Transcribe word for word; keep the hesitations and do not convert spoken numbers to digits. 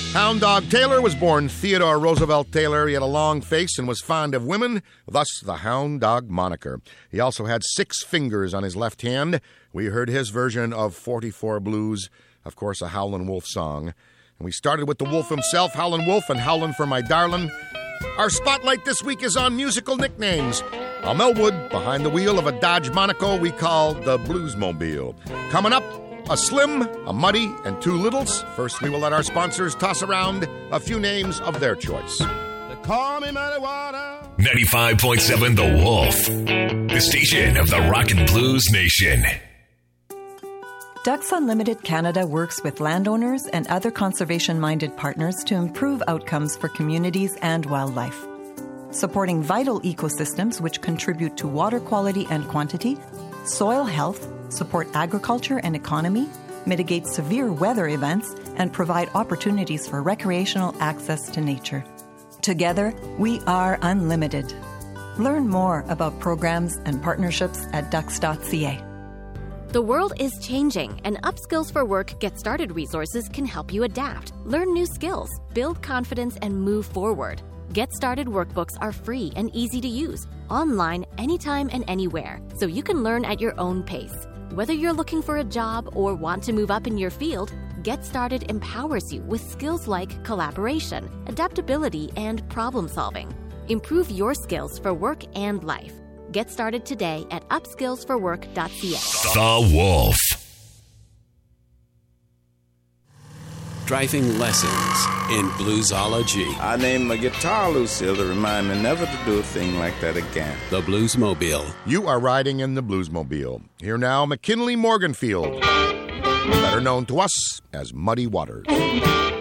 Hound Dog Taylor was born Theodore Roosevelt Taylor. He had a long face and was fond of women, thus the Hound Dog moniker. He also had six fingers on his left hand. We heard his version of forty-four Blues, of course, a Howlin' Wolf song. And we started with the wolf himself, Howlin' Wolf, and Howlin' for My Darlin'. Our spotlight this week is on musical nicknames. A Melwood behind the wheel of a Dodge Monaco we call the Bluesmobile. Coming up, a Slim, a Muddy, and two Littles. First, we will let our sponsors toss around a few names of their choice. They call me Muddy Water. ninety-five point seven The Wolf, the station of the Rock and Blues Nation. Ducks Unlimited Canada works with landowners and other conservation-minded partners to improve outcomes for communities and wildlife. Supporting vital ecosystems which contribute to water quality and quantity, soil health, support agriculture and economy, mitigate severe weather events, and provide opportunities for recreational access to nature. Together, we are unlimited. Learn more about programs and partnerships at ducks dot c a. The world is changing, and Upskills for Work Get Started resources can help you adapt, learn new skills, build confidence, and move forward. Get Started workbooks are free and easy to use, online, anytime and anywhere, so you can learn at your own pace. Whether you're looking for a job or want to move up in your field, Get Started empowers you with skills like collaboration, adaptability, and problem solving. Improve your skills for work and life. Get started today at upskills for work dot c a. The Wolf. Driving lessons in bluesology. I named my guitar Lucille to remind me never to do a thing like that again. The Bluesmobile. You are riding in the Bluesmobile. Here now, McKinley Morganfield, better known to us as Muddy Waters.